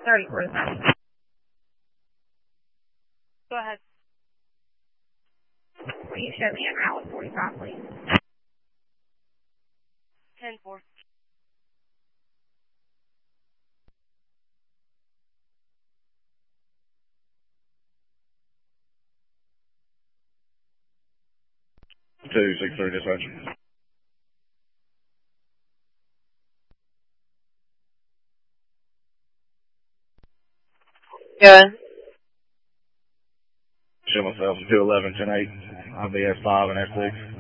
34. Go ahead. Will you show me a route with 45, please? 10-4. Two 6-3 dispatch. Yeah. Show myself 211, 10-8. I'll be S5 and S6.